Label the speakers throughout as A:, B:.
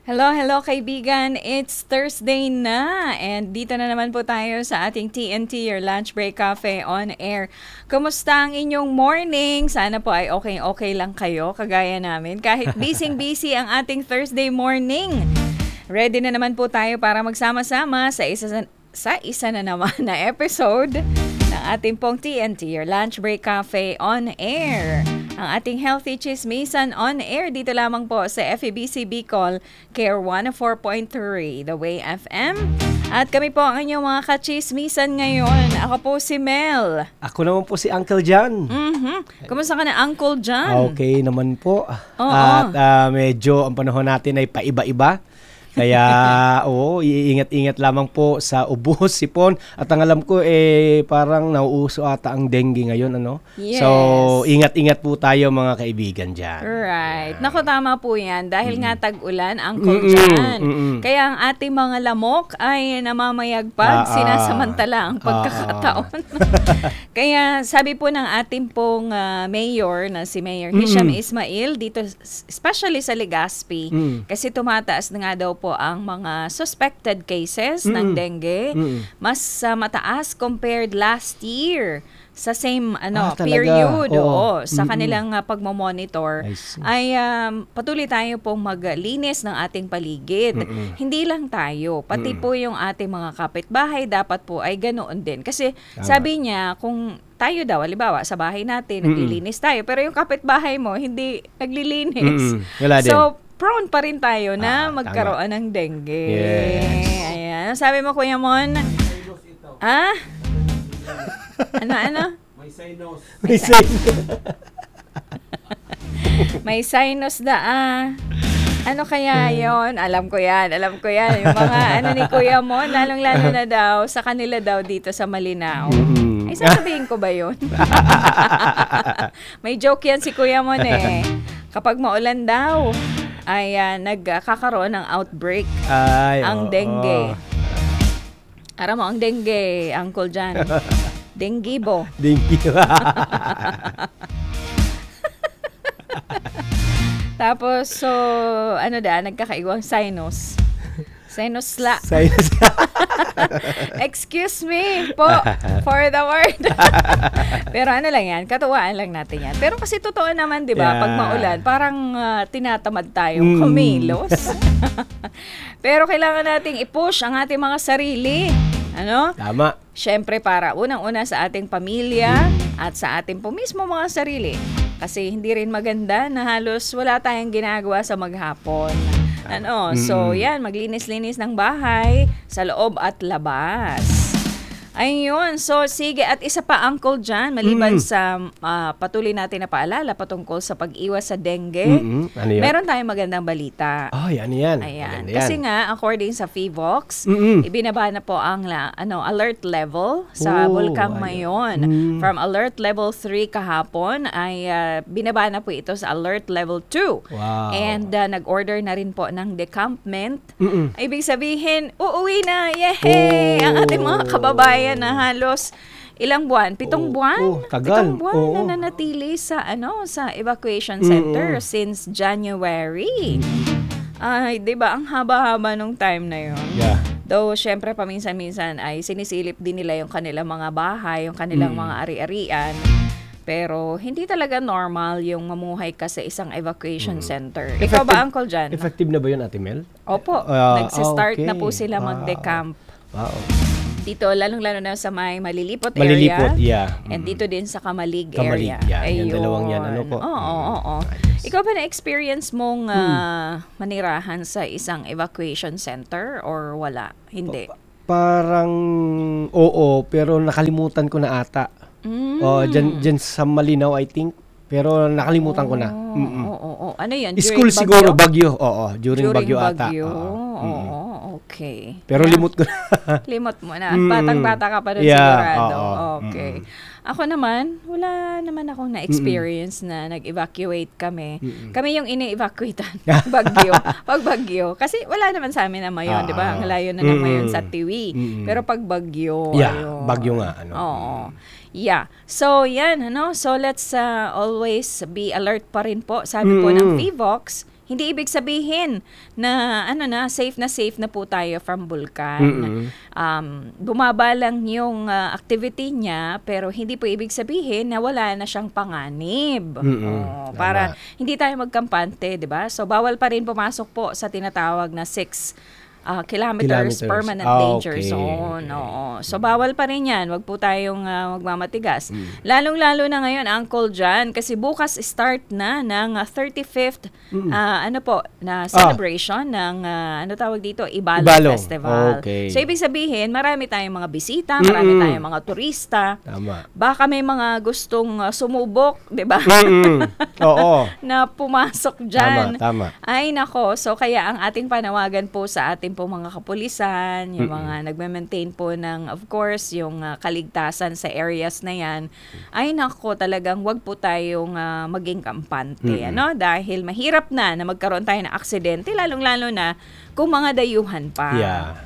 A: Hello, hello kaibigan. It's Thursday na and dito na naman po tayo sa ating TNT, your Lunch Break Cafe on Air. Kumusta ang inyong morning? Sana po ay okay lang kayo, kagaya namin. Kahit busy ang ating Thursday morning. Ready na naman po tayo para magsama-sama sa isa na naman na episode ng ating pong TNT, your Lunch Break Cafe on Air. Ang ating Healthy Chismisan on Air dito lamang po sa FEBC Bicol, Care 104.3, The Way FM. At kami po ang inyong mga kachismisan ngayon. Ako po si Mel.
B: Ako naman po si Uncle John.
A: Kumusta ka na, Uncle John?
B: Okay naman po.
A: Oo.
B: At medyo ang panahon natin ay paiba-iba. Kaya, iingat-ingat lamang po sa ubo, sipon. At ang alam ko, parang nauuso ata ang dengue ngayon, ano?
A: Yes.
B: So, ingat-ingat po tayo mga kaibigan dyan.
A: Right. Naku, tama po yan. Dahil nga tag-ulan, Uncle John. Kaya ang ating mga lamok ay namamayagpag, sinasamantala ang pagkakataon. Kaya sabi po ng ating pong mayor na si Mayor Hisham Ismail, dito especially sa Legazpi, kasi tumataas na nga daw po ang mga suspected cases ng dengue. Mas mataas compared last year sa same period sa kanilang pagmo-monitor ay patuloy tayo pong maglinis ng ating paligid. Hindi lang tayo, pati po yung ating mga kapitbahay dapat po ay ganoon din. Kasi sabi niya kung tayo daw, halimbawa, sa bahay natin, naglilinis tayo, pero yung kapitbahay mo, hindi naglilinis.
B: Wala din.
A: So, prone pa rin tayo na magkaroon ng dengue.
B: Yes.
A: Ayan. Sabi mo, Kuya Mon? Ah? Ano?
B: May sinus.
A: May sinus Ano kaya yon? Alam ko yan. Yung mga ni Kuya Mon, lalong-lalo na daw, sa kanila daw dito sa Malinao. Ay, sasabihin ko ba yun? May joke yan si Kuya Mon Kapag maulan daw, ay nagkakaroon ng outbreak ang dengue. Aram mo, ang dengue, Uncle John. Dengibo. Tapos, so, nagkakaiwang sinus. Sinusla. Excuse me po for the word. Pero lang yan, katuwaan lang natin yan. Pero kasi totoo naman, di ba, pag maulan, parang tinatamad tayong kumilos. Pero kailangan nating i-push ang ating mga sarili. Ano?
B: Tama.
A: Siyempre para unang-una sa ating pamilya at sa ating po mismo mga sarili. Kasi hindi rin maganda na halos wala tayong ginagawa sa maghapon. So yan, maglinis-linis ng bahay sa loob at labas. Ayun, so sige, at isa pa, Uncle John, maliban sa patuloy natin na paalala patungkol sa pag-iwas sa dengue,
B: Ano yun?
A: meron tayong magandang balita.
B: Yan.
A: Ayan. Kasi nga, according sa FEVOX, ibinaba na po ang alert level sa Bulkang Mayon. From alert level 3 kahapon ay binaba na po ito sa alert level 2.
B: Wow.
A: And nag-order na rin po ng decampment. Ibig sabihin, uuwi na, yehey! Ang ating mga kababayan na halos ilang buwan? 7 buwan?
B: Tagal.
A: 7 buwan na nanatili sa sa evacuation center since January. Ay, 'di ba? Ang haba-haba nung time na 'yon.
B: Yeah.
A: Though syempre paminsan-minsan ay sinisilip din nila yung kanilang mga bahay, yung kanilang mga ari-arian. Pero hindi talaga normal yung mamuhay ka sa isang evacuation center. Ikaw ba, Uncle John?
B: Effective na ba yun, Ate Mel?
A: Opo, nagsi-start na po sila magdecamp.
B: Wow.
A: Dito, lalong-lalo na sa may Malilipot area.
B: Malilipot, yeah.
A: And dito din sa Kamalig area.
B: Yung dalawang yan. Ano po?
A: Oo. Ikaw ba na-experience mong manirahan sa isang evacuation center or wala? Hindi?
B: Parang oo, pero nakalimutan ko na ata. Dyan sa Malinaw, I think. Pero nakalimutan ko na.
A: Oo. Ano yan?
B: School
A: Bagyo?
B: siguro, Bagyo. Oo, during Bagyo ata.
A: Oo. Okay.
B: Pero limot ko na.
A: Limot mo na. Batang-bata ka pa rin sigurado. Okay.
B: Mm-mm.
A: Ako naman, wala naman akong na-experience na nag-evacuate kami. Kami yung ini-evacuatean. Bagyo. Pag bagyo. Kasi wala naman sa amin na mayon, di ba? Ang layo na ng mayon sa Tiwi. Pero pag bagyo, ayun.
B: Bagyo nga.
A: Oo. Yeah. So, yan, So, let's always be alert pa rin po. Sabi po ng FEVOX, hindi ibig sabihin na safe na po tayo from bulkan. Bumaba lang yung activity niya, pero hindi po ibig sabihin na wala na siyang panganib. Para hindi tayo magkampante, 'di ba? So bawal pa rin pumasok po sa tinatawag na 6 kilometers permanent danger zone. Oo. So, bawal pa rin yan. Wag po tayong magmamatigas. Lalong-lalo na ngayon, Uncle John, kasi bukas start na ng 35th na celebration ng, tawag dito, Ibalo Festival.
B: Okay.
A: So, ibig sabihin, marami tayong mga bisita, marami tayong mga turista.
B: Tama.
A: Baka may mga gustong sumubok, di ba?
B: Oo.
A: Na pumasok dyan.
B: Tama.
A: Ay, nako. So, kaya ang ating panawagan po sa ating po mga kapulisan, yung mga nagme-maintain po ng, of course, yung kaligtasan sa areas na yan, ay nako, talagang wag po tayong maging kampante, dahil mahirap na magkaroon tayo ng aksidente, lalong-lalo na kung mga dayuhan pa.
B: Yeah.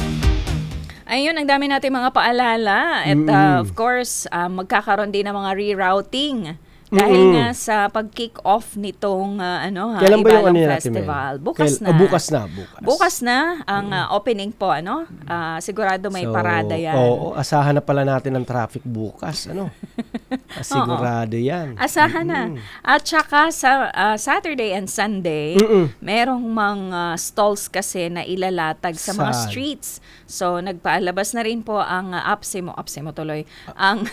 A: Ayun, ang dami natin mga paalala at of course, magkakaroon din ng mga rerouting. Dahil nga sa pag-kick off nitong
B: Kailan ba yung
A: Ibalong
B: natin,
A: Festival.
B: Mel?
A: Bukas na.
B: Bukas
A: na ang opening po, sigurado may parada yan.
B: Oo, asahan na pala natin ang traffic bukas, Sigurado yan.
A: Asahan na. At saka sa Saturday and Sunday, merong mga stalls kasi na ilalatag sa mga streets. So, nagpaalabas na rin po ang APSEMO tuloy. Ang,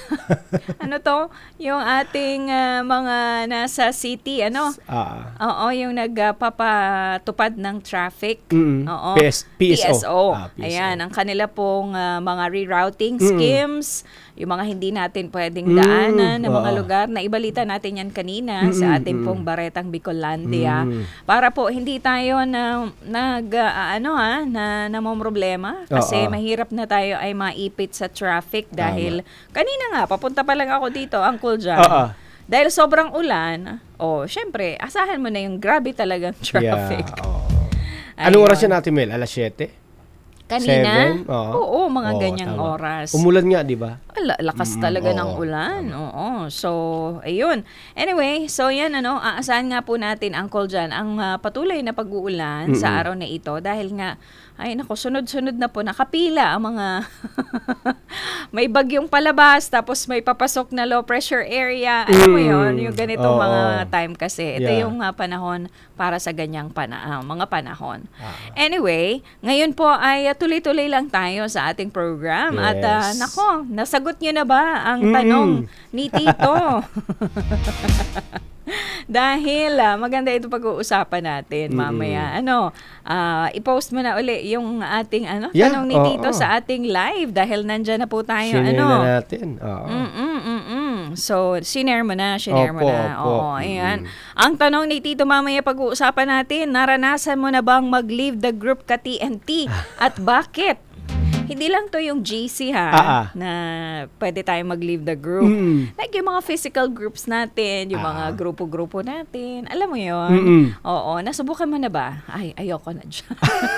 A: yung ating mga nasa city, Oo, yung nagpapatupad ng traffic. Oo. PSO. Ayan, ang kanila pong mga rerouting schemes, yung mga hindi natin pwedeng daanan ng mga lugar. Naibalita natin yan kanina sa ating pong Baretang Bicolandia. Para po hindi tayo namomroblema kasi mahirap na tayo ay maipit sa traffic dahil kanina nga, papunta pa lang ako dito, Uncle John. Dahil sobrang ulan, syempre, asahan mo na yung grabe talagang traffic.
B: Yeah, Anong oras yan natin, Mel? Alas 7?
A: Kanina?
B: 7?
A: Oo, mga ganyang oras.
B: Umulan nga, di ba?
A: Lakas talaga ng ulan. Oo. So, ayun. Anyway, so yan, aasahan nga po natin, Uncle John, ang patuloy na pag-uulan sa araw na ito dahil nga, ay nako, sunod-sunod na po, nakapila ang mga may bagyong palabas, tapos may papasok na low pressure area. Alam mo yun, yung ganitong mga time kasi. Ito yung panahon para sa ganyang mga panahon. Anyway, ngayon po ay tuloy-tuloy lang tayo sa ating program. At nako, nasagot nyo na ba ang tanong ni Tito? Dahil maganda ito pag-uusapan natin mamaya. I-post mo na uli yung ating tanong ni Tito sa ating live dahil nandyan na po tayo.
B: Sinare na natin.
A: So, sinare mo na. Oo, ayan. Ang tanong ni Tito mamaya pag-uusapan natin, naranasan mo na bang mag-leave the group ka TNT at bakit? Hindi lang to yung GC na pwede tayong mag-leave the group. Like yung mga physical groups natin, yung mga grupo-grupo natin. Alam mo yun? Oo, nasubukan mo na ba? Ay, ayoko na dyan.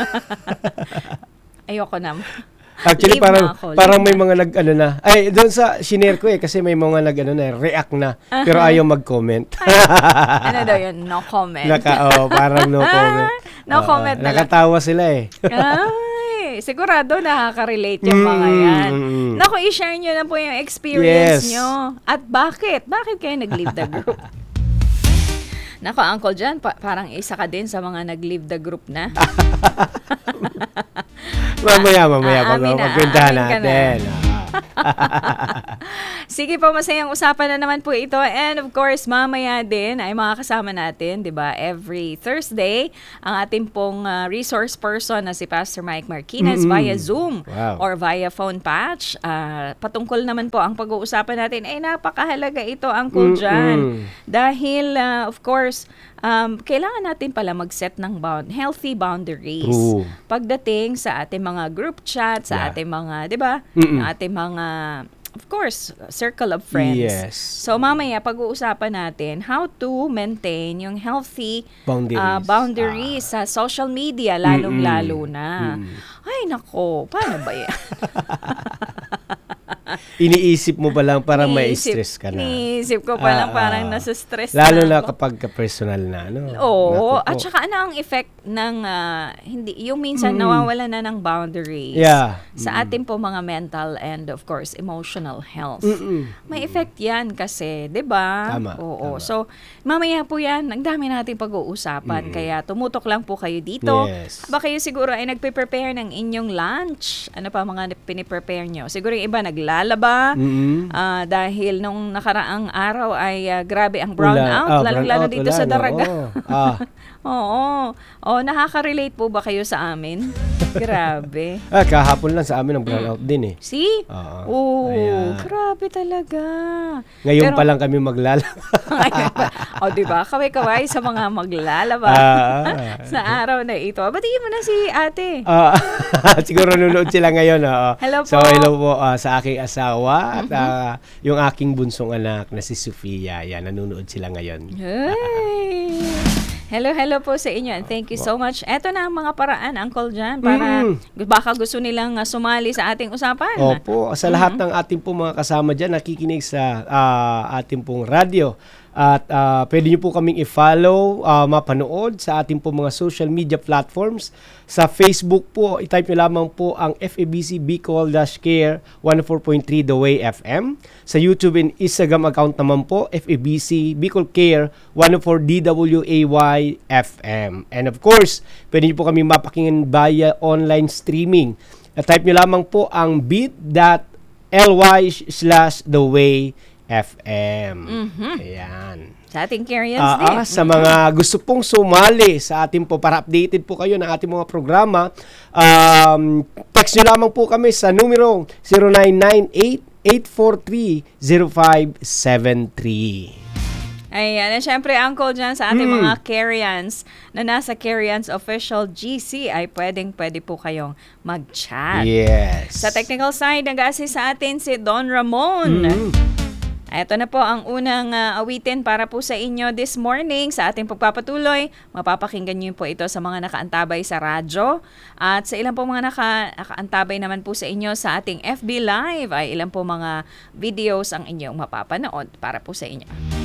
A: Ayoko na.
B: Actually, parang may mga ay, doon sa shinare ko kasi may mga react na, pero ayaw mag-comment.
A: Ano daw yun? No comment.
B: Parang no comment.
A: No comment na
B: nakatawa sila
A: sigurado nakaka-relate yung mga yan. Naku, i-share nyo na po yung experience nyo. At bakit? Bakit kayo nag-leave the group? Naku, Uncle John, parang isa ka din sa mga nag-leave the group na.
B: mamaya, pag-kwentahan natin.
A: Sige po, masayang usapan na naman po ito. And of course, mamaya din ay makakasama natin, di ba? Every Thursday, ang ating pong resource person na si Pastor Mike Marquinez via Zoom or via phone patch. Patungkol naman po ang pag-uusapan natin ay napakahalaga ito, Uncle John. Dahil, of course, kailangan natin pala mag-set ng healthy boundaries. Pagdating sa ating mga group chat, sa ating mga, di ba? Ating mga, of course, circle of friends.
B: Yes.
A: So, mamaya, pag-uusapan natin how to maintain yung healthy boundaries sa social media, lalong-lalo na. Ay, nako, paano ba yan?
B: iniisip mo pa lang parang may stress ka na.
A: Iniisip ko pa lang parang nasa stress
B: lalo na
A: ako.
B: kapag personal na, ano?
A: Oo, at saka ano ang effect ng, hindi, yung minsan nawawala na ng boundaries sa ating po mga mental and of course emotional health. May effect yan kasi, di ba?
B: Tama.
A: Oo. So, mamaya po yan, ang dami nating pag-uusapan. Kaya tumutok lang po kayo dito.
B: Yes.
A: Baka kayo siguro ay nagpe-prepare ng inyong lunch. Ano pa mga piniprepare nyo? Siguro yung iba naglalaba. Dahil nung nakaraang araw ay grabe ang brownout. Lalo dito sa Daraga. Oo. Nakaka-relate po ba kayo sa amin? Grabe.
B: Kahapon lang sa amin ang brownout din eh.
A: See? Grabe talaga.
B: Ngayon pa lang kami maglalaba.
A: Diba? Kaway-kaway sa mga maglalaba sa araw na ito. Batiin mo na si ate.
B: Siguro nanonood sila ngayon.
A: Hello po.
B: So, hello po sa aking asawa at yung aking bunsong anak na si Sofia. Yan, nanonood sila ngayon.
A: Hey! Hello po sa inyo and thank you so much. Eto na ang mga paraan, Uncle John, para baka gusto nilang sumali sa ating usapan.
B: Opo, sa lahat ng ating pong mga kasama dyan, nakikinig sa ating pong radyo. At pwede nyo po kaming i-follow, mapanood sa ating po mga social media platforms. Sa Facebook po, i-type nyo lamang po ang FEBC Bicol-Care 104.3 The Way FM. Sa YouTube and Instagram account naman po, FEBC Bicol Care 104 DWAY FM. And of course, pwede nyo po kami mapakinggan via online streaming. Type nyo lamang po ang bit.ly/The Way FM. Ayan.
A: Sa ating Curious Day.
B: Sa mga gusto pong sumali sa ating po, para updated po kayo ng ating mga programa, text nyo lamang po kami sa numero 0998-843-0573.
A: Ayan. At syempre, Uncle John, sa ating mga Carians na nasa Carians Official GC ay pwede po kayong mag-chat.
B: Yes.
A: Sa technical side, nag-assist sa atin si Don Ramon. Ito na po ang unang awitin para po sa inyo this morning sa ating pagpapatuloy. Mapapakinggan niyo po ito sa mga nakaantabay sa radyo. At sa ilang po mga nakaantabay naman po sa inyo sa ating FB Live ay ilang po mga videos ang inyong mapapanood para po sa inyo.